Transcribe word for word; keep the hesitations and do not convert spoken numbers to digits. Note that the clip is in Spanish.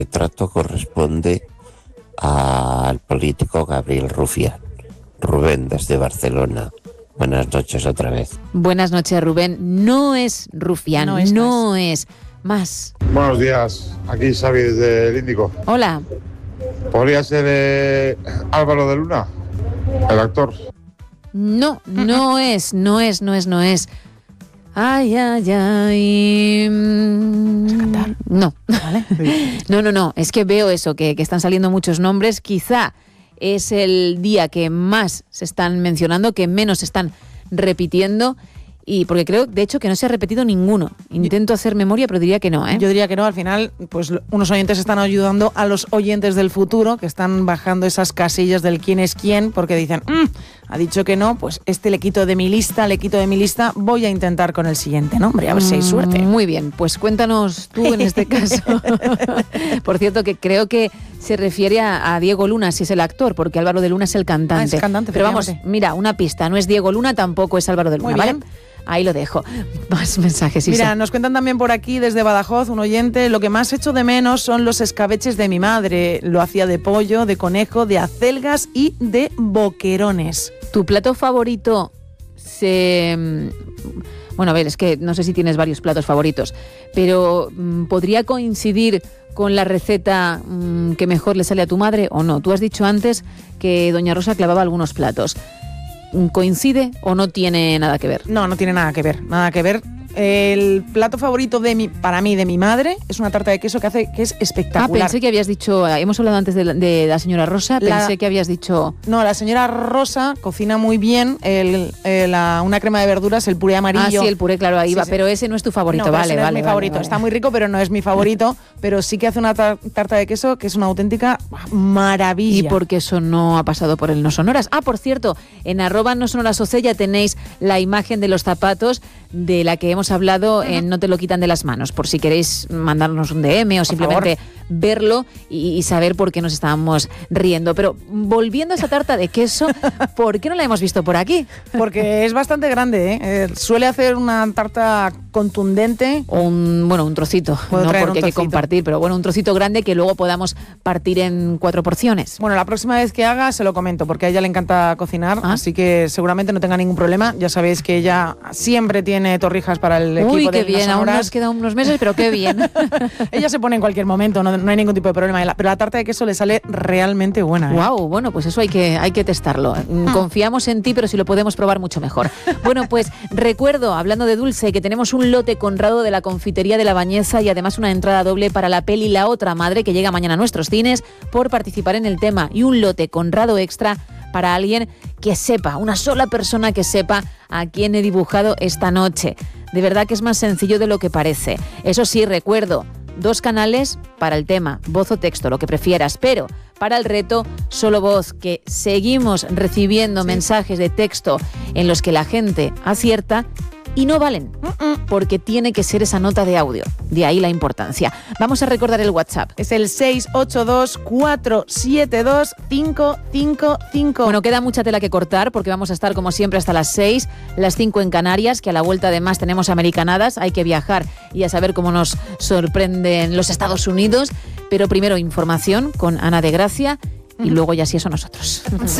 El trato corresponde al político Gabriel Rufián. Rubén, desde Barcelona. Buenas noches otra vez. Buenas noches, Rubén. No es Rufián, no es. No es. Más. Buenos días, aquí Xavi desde el Índico. Hola. ¿Podría ser eh, Álvaro de Luna, el actor? No, no es, no es, no es, no es. Ay, ay, ay. ¿Cantar? No. ¿Vale? No, no, no. Es que veo eso, que, que están saliendo muchos nombres. Quizá es el día que más se están mencionando, que menos se están repitiendo. Y porque creo, de hecho, que no se ha repetido ninguno. Intento hacer memoria, pero diría que no, ¿eh? Yo diría que no. Al final, pues unos oyentes están ayudando a los oyentes del futuro, que están bajando esas casillas del quién es quién, porque dicen, mmm, ha dicho que no, pues este le quito de mi lista, le quito de mi lista, voy a intentar con el siguiente nombre, a ver si hay suerte. Muy bien, pues cuéntanos tú en este caso. Por cierto, que creo que se refiere a, a Diego Luna, si es el actor, porque Álvaro de Luna es el cantante. Ah, es el cantante, pero vamos, mira, una pista, no es Diego Luna, tampoco es Álvaro de Luna, Muy bien. ¿vale? Ahí lo dejo. Más mensajes, Isa. Mira, nos cuentan también por aquí desde Badajoz, un oyente, lo que más echo de menos son los escabeches de mi madre. Lo hacía de pollo, de conejo, de acelgas y de boquerones. ¿Tu plato favorito se...? Bueno, a ver, es que no sé si tienes varios platos favoritos, pero ¿podría coincidir con la receta mmm, que mejor le sale a tu madre o no? Tú has dicho antes que doña Rosa clavaba algunos platos. ¿Coincide o no tiene nada que ver? No, no tiene nada que ver, nada que ver. El plato favorito de mi, para mí de mi madre es una tarta de queso que hace que es espectacular. Ah, pensé que habías dicho, hemos hablado antes de la, de la señora Rosa, la, pensé que habías dicho... No, la señora Rosa cocina muy bien el, el, la, una crema de verduras, el puré amarillo. Ah, sí, el puré, claro, ahí sí, va, sí. Pero ese no es tu favorito, no, vale, ese no vale. es mi vale, favorito, vale. está muy rico, pero no es mi favorito, pero sí que hace una tar- tarta de queso que es una auténtica maravilla. ¿Y por qué eso no ha pasado por el No Sonoras? Ah, por cierto, en arroba No Sonoras O C ya tenéis la imagen de los zapatos de la que hemos hablado en No Te Lo Quitan de las Manos, por si queréis mandarnos un D M o por simplemente favor. verlo y, y saber por qué nos estábamos riendo. Pero volviendo a esa tarta de queso, ¿por qué no la hemos visto por aquí? Porque es bastante grande, ¿eh? Eh, suele hacer una tarta contundente. O un, bueno, un trocito, Puedo no traer porque un hay que trocito. compartir, pero bueno, un trocito grande que luego podamos partir en cuatro porciones. Bueno, la próxima vez que haga se lo comento, porque a ella le encanta cocinar, ¿Ah? así que seguramente no tenga ningún problema. Ya sabéis que ella siempre tiene torrijas para el equipo Uy, de qué bien, No aún Sonoras. nos quedan unos meses, pero qué bien. Ella se pone en cualquier momento, no, no hay ningún tipo de problema. Pero la tarta de queso le sale realmente buena, ¿eh? Wow, bueno, pues eso hay que, hay que testarlo. Confiamos en ti, pero si lo podemos probar mucho mejor. Bueno, pues recuerdo, hablando de dulce, que tenemos un lote Conrado de la Confitería de la Bañeza y además una entrada doble para la peli La Otra Madre, que llega mañana a nuestros cines, por participar en el tema. Y un lote Conrado extra para alguien que sepa, una sola persona que sepa a quién he dibujado esta noche. De verdad que es más sencillo de lo que parece. Eso sí, recuerdo, dos canales para el tema, voz o texto, lo que prefieras, pero para el reto, solo voz, que seguimos recibiendo sí. mensajes de texto en los que la gente acierta y no valen, porque tiene que ser esa nota de audio. De ahí la importancia. Vamos a recordar el WhatsApp. Es el seis ocho dos, cuatro siete dos, cinco cinco cinco. Bueno, queda mucha tela que cortar porque vamos a estar como siempre hasta las seis, las cinco en Canarias, que a la vuelta además tenemos americanadas. Hay que viajar y a saber cómo nos sorprenden los Estados Unidos. Pero primero información con Ana de Gracia y luego ya sí eso nosotros.